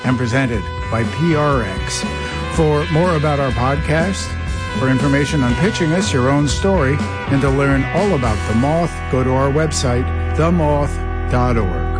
and presented by PRX. For more about our podcast, for information on pitching us your own story, and to learn all about The Moth, go to our website, themoth.org.